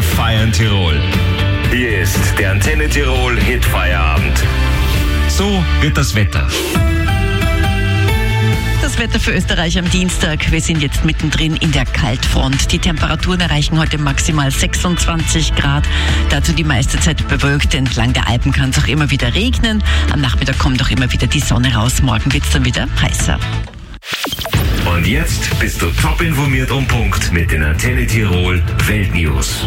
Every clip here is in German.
feiern Tirol. Hier ist der Antenne Tirol Hit-Feierabend. So wird das Wetter. Das Wetter für Österreich am Dienstag. Wir sind jetzt mittendrin in der Kaltfront. Die Temperaturen erreichen heute maximal 26 Grad. Dazu die meiste Zeit bewölkt. Entlang der Alpen kann es auch immer wieder regnen. Am Nachmittag kommt auch immer wieder die Sonne raus. Morgen wird es dann wieder heißer. Und jetzt bist du top informiert um Punkt mit den Antenne Tirol Weltnews.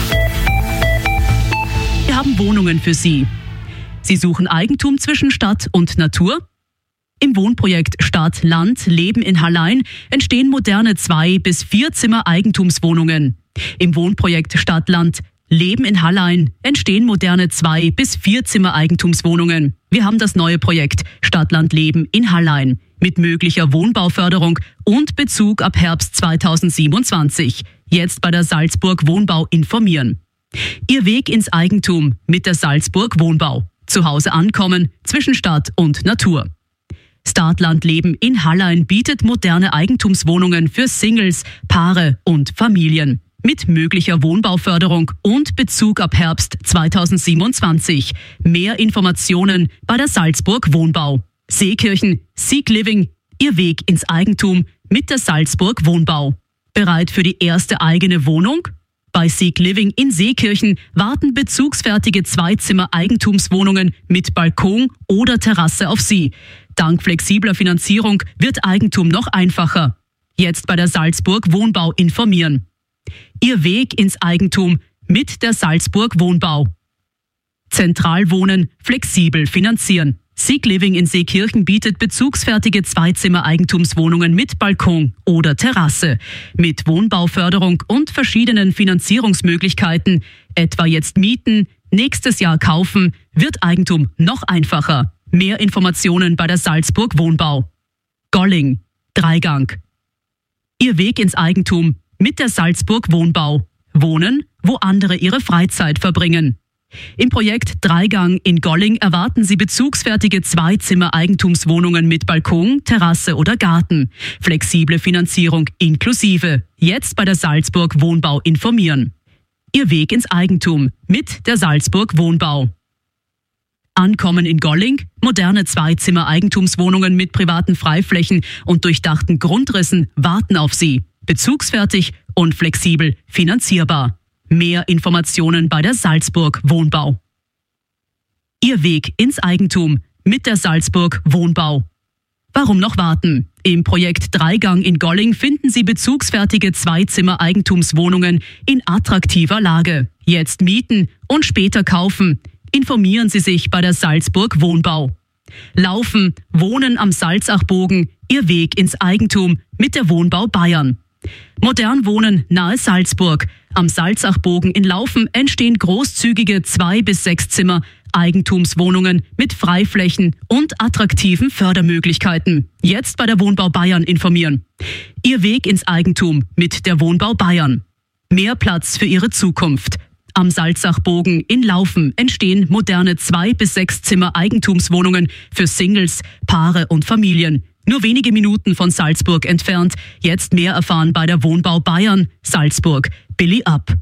Wir haben Wohnungen für Sie. Sie suchen Eigentum zwischen Stadt und Natur? Im Wohnprojekt Stadt-Land Leben in Hallein entstehen moderne 2- bis 4-Zimmer-Eigentumswohnungen. Im Wohnprojekt Stadt-Land Leben in Hallein entstehen moderne 2- bis 4-Zimmer-Eigentumswohnungen. Wir haben das neue Projekt Stadt-Land Leben in Hallein mit möglicher Wohnbauförderung und Bezug ab Herbst 2027. Jetzt bei der Salzburg Wohnbau informieren. Ihr Weg ins Eigentum mit der Salzburg Wohnbau. Zu Hause ankommen zwischen Stadt und Natur. Stadt-Land Leben in Hallein bietet moderne Eigentumswohnungen für Singles, Paare und Familien. Mit möglicher Wohnbauförderung und Bezug ab Herbst 2027. Mehr Informationen bei der Salzburg Wohnbau. Seekirchen, Seek Living, Ihr Weg ins Eigentum mit der Salzburg Wohnbau. Bereit für die erste eigene Wohnung? Bei Seek Living in Seekirchen warten bezugsfertige 2-Zimmer-Eigentumswohnungen mit Balkon oder Terrasse auf Sie. Dank flexibler Finanzierung wird Eigentum noch einfacher. Jetzt bei der Salzburg Wohnbau informieren. Ihr Weg ins Eigentum mit der Salzburg Wohnbau. Zentral wohnen, flexibel finanzieren. Seek Living in Seekirchen bietet bezugsfertige 2-Zimmer-Eigentumswohnungen mit Balkon oder Terrasse. Mit Wohnbauförderung und verschiedenen Finanzierungsmöglichkeiten, etwa jetzt mieten, nächstes Jahr kaufen, wird Eigentum noch einfacher. Mehr Informationen bei der Salzburg Wohnbau. Golling, Dreigang. Ihr Weg ins Eigentum mit der Salzburg Wohnbau. Wohnen, wo andere ihre Freizeit verbringen. Im Projekt Dreigang in Golling erwarten Sie bezugsfertige 2-Zimmer-Eigentumswohnungen mit Balkon, Terrasse oder Garten. Flexible Finanzierung inklusive. Jetzt bei der Salzburg Wohnbau informieren. Ihr Weg ins Eigentum mit der Salzburg Wohnbau. Ankommen in Golling, moderne 2-Zimmer-Eigentumswohnungen mit privaten Freiflächen und durchdachten Grundrissen warten auf Sie. Bezugsfertig und flexibel finanzierbar. Mehr Informationen bei der Salzburg Wohnbau. Ihr Weg ins Eigentum mit der Salzburg Wohnbau. Warum noch warten? Im Projekt Dreigang in Golling finden Sie bezugsfertige 2-Zimmer-Eigentumswohnungen in attraktiver Lage. Jetzt mieten und später kaufen. Informieren Sie sich bei der Salzburg Wohnbau. Laufen, Wohnen am Salzachbogen, Ihr Weg ins Eigentum mit der Wohnbau Bayern. Modern wohnen nahe Salzburg. Am Salzachbogen in Laufen entstehen großzügige 2- bis 6-Zimmer Eigentumswohnungen mit Freiflächen und attraktiven Fördermöglichkeiten. Jetzt bei der Wohnbau Bayern informieren. Ihr Weg ins Eigentum mit der Wohnbau Bayern. Mehr Platz für Ihre Zukunft. Am Salzachbogen in Laufen entstehen moderne 2- bis 6-Zimmer Eigentumswohnungen für Singles, Paare und Familien. Nur wenige Minuten von Salzburg entfernt. Jetzt mehr erfahren bei der Wohnbau Bayern, Salzburg, Billy Up.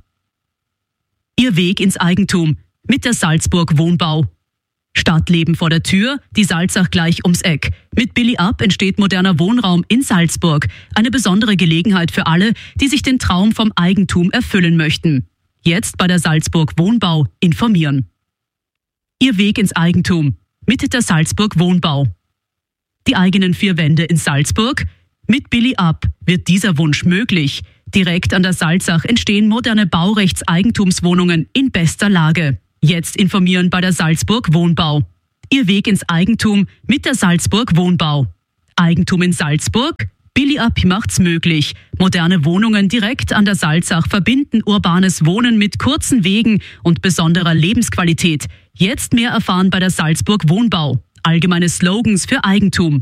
Ihr Weg ins Eigentum mit der Salzburg Wohnbau. Stadtleben vor der Tür, die Salzach gleich ums Eck. Mit Billy Up entsteht moderner Wohnraum in Salzburg. Eine besondere Gelegenheit für alle, die sich den Traum vom Eigentum erfüllen möchten. Jetzt bei der Salzburg Wohnbau informieren. Ihr Weg ins Eigentum mit der Salzburg Wohnbau. Die eigenen 4 Wände in Salzburg? Mit Billy Up wird dieser Wunsch möglich. Direkt an der Salzach entstehen moderne Baurechtseigentumswohnungen in bester Lage. Jetzt informieren bei der Salzburg Wohnbau. Ihr Weg ins Eigentum mit der Salzburg Wohnbau. Eigentum in Salzburg? Billy Up macht's möglich. Moderne Wohnungen direkt an der Salzach verbinden urbanes Wohnen mit kurzen Wegen und besonderer Lebensqualität. Jetzt mehr erfahren bei der Salzburg Wohnbau. Allgemeine Slogans für Eigentum.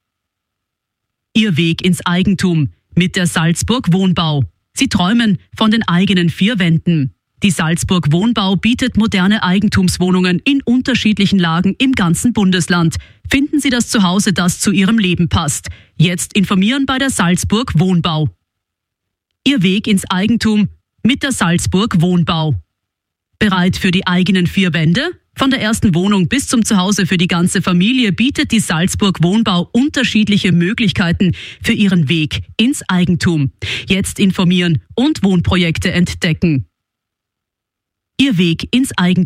Ihr Weg ins Eigentum mit der Salzburg Wohnbau. Sie träumen von den eigenen 4 Wänden. Die Salzburg Wohnbau bietet moderne Eigentumswohnungen in unterschiedlichen Lagen im ganzen Bundesland. Finden Sie das Zuhause, das zu Ihrem Leben passt. Jetzt informieren bei der Salzburg Wohnbau. Ihr Weg ins Eigentum mit der Salzburg Wohnbau. Bereit für die eigenen 4 Wände? Von der ersten Wohnung bis zum Zuhause für die ganze Familie bietet die Salzburg Wohnbau unterschiedliche Möglichkeiten für Ihren Weg ins Eigentum. Jetzt informieren und Wohnprojekte entdecken. Ihr Weg ins Eigentum.